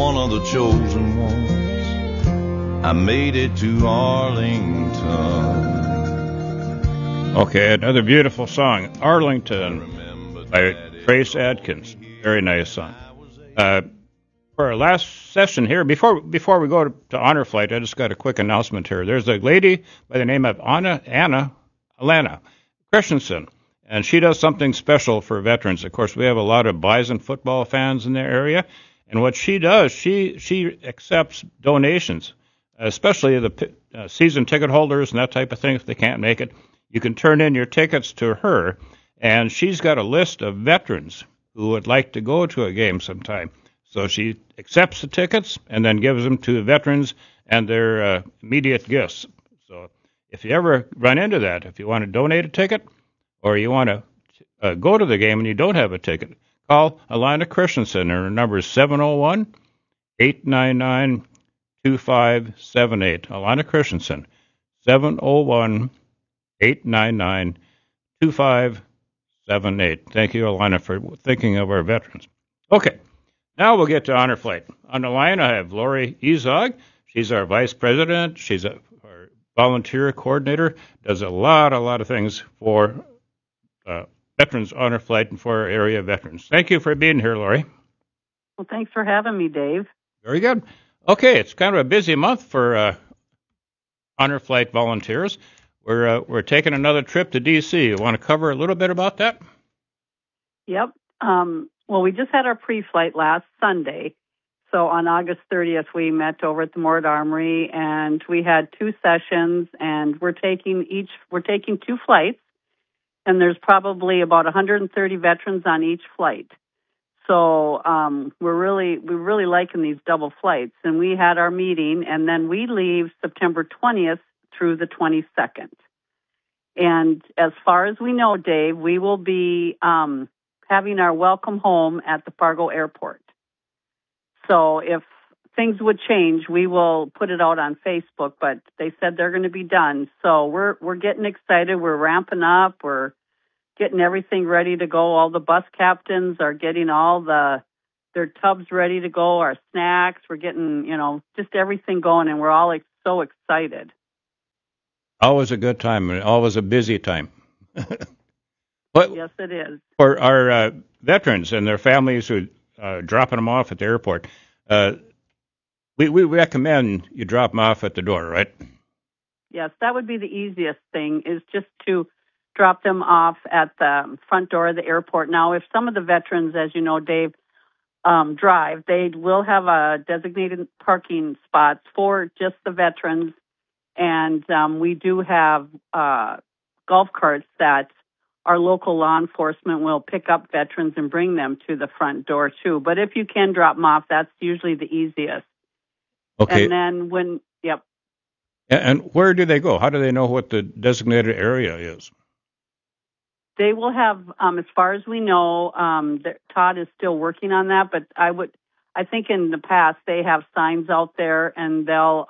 one of the chosen ones. I made it to Arlington. Okay, another beautiful song, Arlington, by Trace Adkins. Very nice song. For our last session here, before we go to Honor Flight, I just got a quick announcement here. There's a lady by the name of Alana Christensen, and she does something special for veterans. Of course, we have a lot of Bison football fans in the area, and what she does, she accepts donations, especially the season ticket holders and that type of thing. If they can't make it, you can turn in your tickets to her, and she's got a list of veterans who would like to go to a game sometime. So she accepts the tickets and then gives them to veterans and their immediate gifts. So if you ever run into that, if you want to donate a ticket or you want to go to the game and you don't have a ticket, call Alana Christensen. Her number is 701-899-2578. Alana Christensen, 701-899-2578. Thank you, Alana, for thinking of our veterans. Okay. Now we'll get to Honor Flight. On the line, I have Lori Ezog. She's our vice president. She's our volunteer coordinator. Does a lot of things for Veterans Honor Flight and for our area veterans. Thank you for being here, Lori. Well, thanks for having me, Dave. Very good. Okay, it's kind of a busy month for Honor Flight volunteers. We're taking another trip to D.C. You want to cover a little bit about that? Yep. Well, we just had our pre-flight last Sunday. So on August 30th, we met over at the Mort Armory, and we had 2 sessions, and we're taking 2 flights, and there's probably about 130 veterans on each flight. So we're really liking these double flights. And we had our meeting, and then we leave September 20th through the 22nd. And as far as we know, Dave, we will be having our welcome home at the Fargo Airport. So if things would change, we will put it out on Facebook, but they said they're going to be done. So we're getting excited. We're ramping up. We're getting everything ready to go. All the bus captains are getting all their tubs ready to go, our snacks. We're getting, just everything going, and we're all so excited. Always a good time, and always a busy time. But yes, it is. For our veterans and their families who are dropping them off at the airport, we recommend you drop them off at the door, right? Yes, that would be the easiest thing, is just to drop them off at the front door of the airport. Now, if some of the veterans, as you know, Dave, drive, they will have a designated parking spots for just the veterans, and we do have golf carts that our local law enforcement will pick up veterans and bring them to the front door, too. But if you can drop them off, that's usually the easiest. Okay. And then yep. And where do they go? How do they know what the designated area is? They will have, as far as we know, Todd is still working on that, but I think in the past they have signs out there, and they'll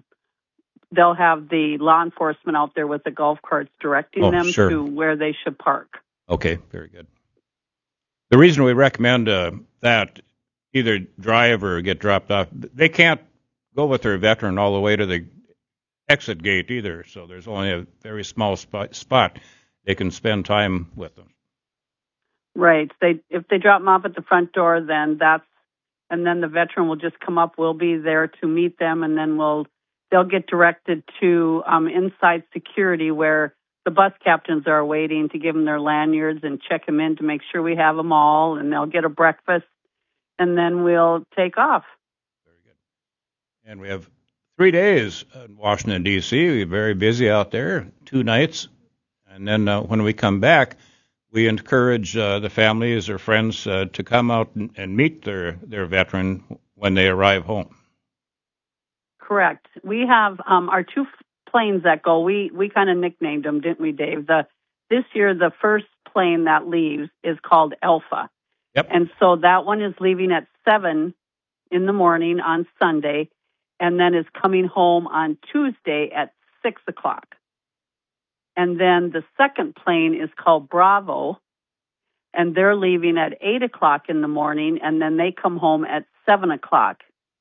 have the law enforcement out there with the golf carts directing them to where they should park. Okay, very good. The reason we recommend that either drive or get dropped off, they can't go with their veteran all the way to the exit gate either, so there's only a very small spot they can spend time with them. Right. If they drop them off at the front door, then the veteran will just come up. We'll be there to meet them, and then they'll get directed to inside security where the bus captains are waiting to give them their lanyards and check them in to make sure we have them all, and they'll get a breakfast, and then we'll take off. Very good. And we have 3 days in Washington, D.C. We're very busy out there, 2 nights. And then when we come back, we encourage the families or friends to come out and meet their veteran when they arrive home. Correct. We have our 2 planes that go. We kind of nicknamed them, didn't we, Dave? This year, the first plane that leaves is called Alpha. Yep. And so that one is leaving at 7 in the morning on Sunday, and then is coming home on Tuesday at 6 o'clock. And then the second plane is called Bravo, and they're leaving at 8 o'clock in the morning, and then they come home at 7 o'clock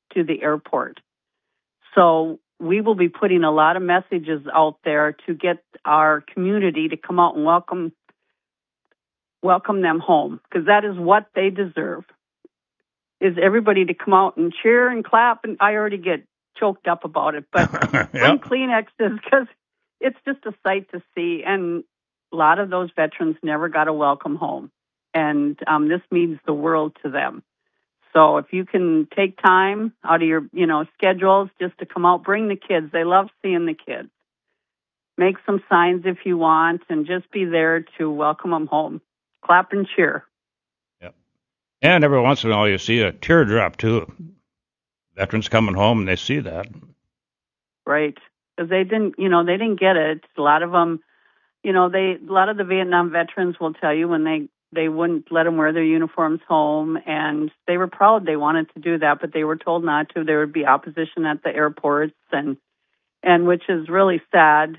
to the airport. So we will be putting a lot of messages out there to get our community to come out and welcome them home, because that is what they deserve, is everybody to come out and cheer and clap. And I already get choked up about it, but bring Kleenexes, because it's just a sight to see. And a lot of those veterans never got a welcome home. And this means the world to them. So if you can take time out of your, schedules just to come out, bring the kids. They love seeing the kids. Make some signs if you want, and just be there to welcome them home. Clap and cheer. Yep. And every once in a while you see a teardrop too. Veterans coming home and they see that. Right. Because they didn't get it. A lot of them, a lot of the Vietnam veterans will tell you when they wouldn't let them wear their uniforms home, and they were proud they wanted to do that, but they were told not to. There would be opposition at the airports, and which is really sad.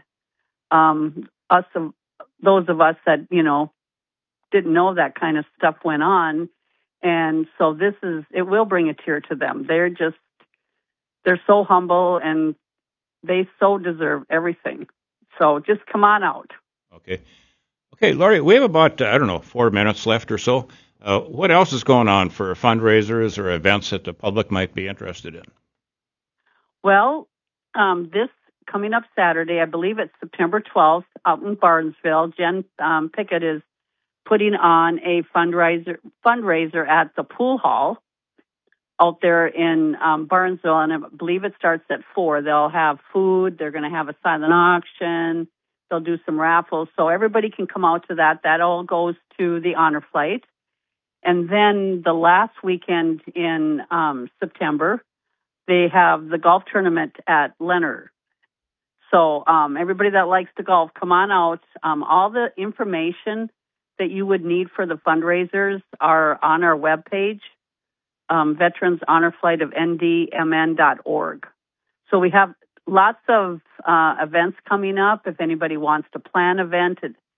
Those of us that, didn't know that kind of stuff went on. And so it will bring a tear to them. They're so humble, and they so deserve everything. So just come on out. Okay, Lori, we have about, 4 minutes left or so. What else is going on for fundraisers or events that the public might be interested in? Well, this coming up Saturday, I believe it's September 12th, out in Barnesville, Jen Pickett is putting on a fundraiser at the pool hall out there in Barnesville, and I believe it starts at 4. They'll have food. They're going to have a silent auction. They'll do some raffles, so everybody can come out to that. That all goes to the Honor Flight. And then the last weekend in September, they have the golf tournament at Leonard. So everybody that likes to golf, come on out. All the information that you would need for the fundraisers are on our webpage, Veterans Honor Flight of NDMN.org. So we have lots of events coming up. If anybody wants to plan an event,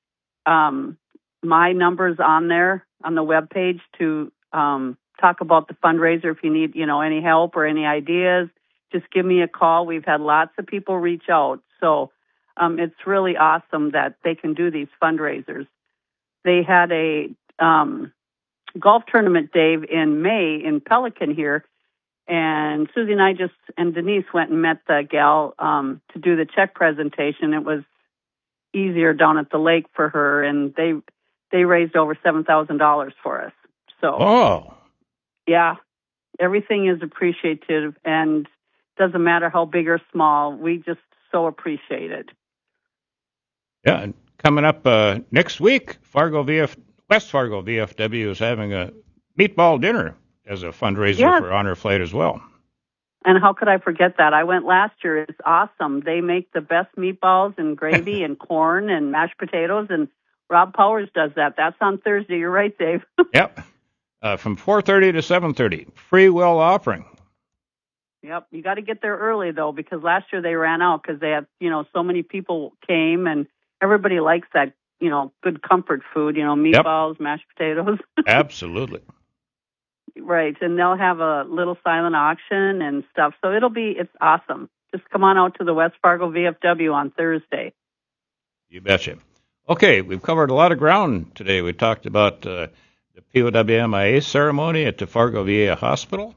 my number's on there on the webpage to talk about the fundraiser. If you need, any help or any ideas, just give me a call. We've had lots of people reach out. So it's really awesome that they can do these fundraisers. They had a golf tournament, Dave, in May in Pelican here. And Susie and Denise went and met the gal to do the check presentation. It was easier down at the lake for her, and they raised over $7,000 for us. So, yeah, everything is appreciative, and doesn't matter how big or small. We just so appreciate it. Yeah, and coming up next week, West Fargo VFW is having a meatball dinner as a fundraiser for Honor Flight as well. And how could I forget that? I went last year. It's awesome. They make the best meatballs and gravy and corn and mashed potatoes, and Rob Powers does that. That's on Thursday. You're right, Dave. Yep. From 4:30 to 7:30. Free will offering. Yep. You got to get there early, though, because last year they ran out because they had, so many people came, and everybody likes that, good comfort food, meatballs, mashed potatoes. Absolutely. Right, and they'll have a little silent auction and stuff. So it's awesome. Just come on out to the West Fargo VFW on Thursday. You betcha. Okay, we've covered a lot of ground today. We talked about the POWMIA ceremony at the Fargo VA Hospital.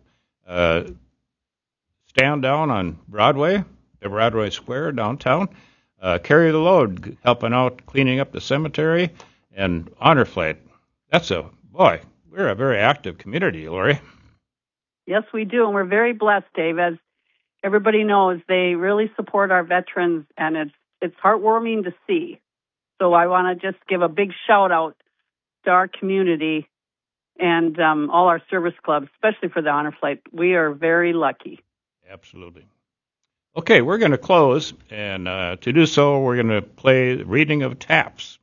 Stand down on Broadway, the Broadway Square downtown. Carry the load, helping out, cleaning up the cemetery, and Honor Flight. We're a very active community, Lori. Yes, we do, and we're very blessed, Dave. As everybody knows, they really support our veterans, and it's heartwarming to see. So I want to just give a big shout-out to our community and all our service clubs, especially for the Honor Flight. We are very lucky. Absolutely. Okay, we're going to close, and to do so, we're going to play Reading of Taps.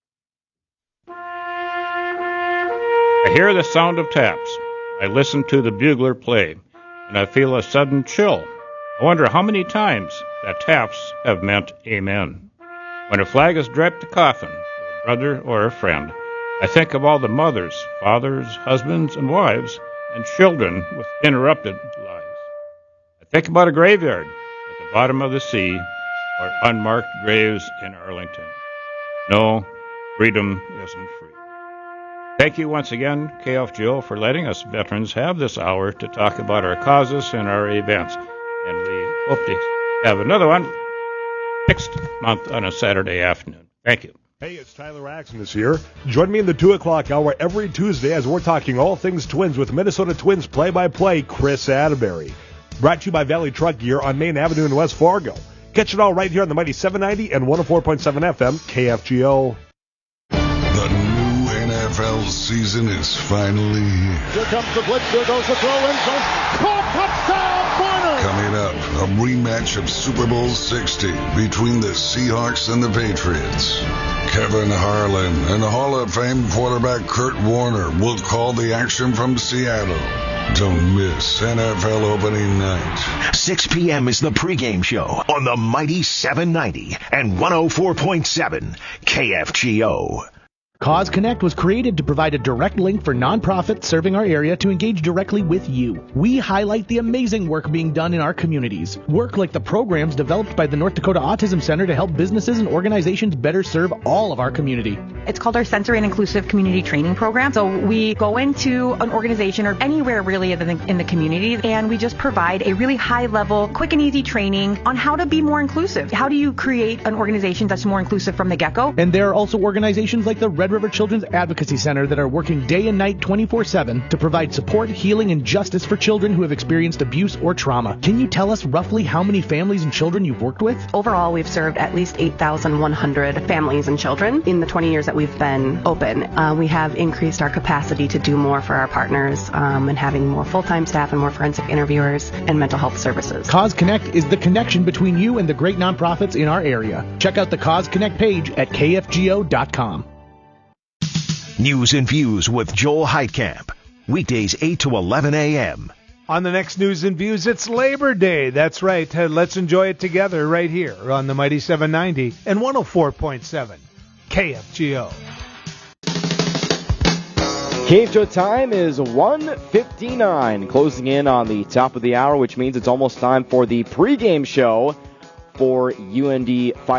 I hear the sound of taps. I listen to the bugler play, and I feel a sudden chill. I wonder how many times that taps have meant amen. When a flag is draped to coffin, a brother or a friend, I think of all the mothers, fathers, husbands, and wives, and children with interrupted lives. Think about a graveyard at the bottom of the sea or unmarked graves in Arlington. No, freedom isn't free. Thank you once again, KFGO, for letting us veterans have this hour to talk about our causes and our events. And we hope to have another one next month on a Saturday afternoon. Thank you. Hey, it's Tyler Axman here. Join me in the 2 o'clock hour every Tuesday as we're talking all things Twins with Minnesota Twins play-by-play Chris Atterbury. Brought to you by Valley Truck Gear on Main Avenue in West Fargo. Catch it all right here on the Mighty 790 and 104.7 FM KFGO. The new NFL season is finally here. Here comes the blitz. Here goes the throw in front. Caught, touchdown, Warner! Coming up, a rematch of Super Bowl 60 between the Seahawks and the Patriots. Kevin Harlan and Hall of Fame quarterback Kurt Warner will call the action from Seattle. Don't miss NFL opening night. 6 p.m. is the pregame show on the Mighty 790 and 104.7 KFGO. Cause Connect was created to provide a direct link for nonprofits serving our area to engage directly with you. We highlight the amazing work being done in our communities. Work like the programs developed by the North Dakota Autism Center to help businesses and organizations better serve all of our community. It's called our Sensory and Inclusive Community Training Program. So we go into an organization or anywhere really in the community, and we just provide a really high-level, quick and easy training on how to be more inclusive. How do you create an organization that's more inclusive from the get-go? And there are also organizations like the Red River Children's Advocacy Center that are working day and night 24/7 to provide support, healing, and justice for children who have experienced abuse or trauma. Can you tell us roughly how many families and children you've worked with? Overall, we've served at least 8,100 families and children in the 20 years that we've been open. We have increased our capacity to do more for our partners and having more full-time staff and more forensic interviewers and mental health services. Cause Connect is the connection between you and the great nonprofits in our area. Check out the Cause Connect page at kfgo.com. News and Views with Joel Heitkamp. Weekdays 8 to 11 a.m. On the next News and Views, it's Labor Day. That's right. Let's enjoy it together right here on the Mighty 790 and 104.7 KFGO. KFGO time is 1:59, closing in on the top of the hour, which means it's almost time for the pregame show for UND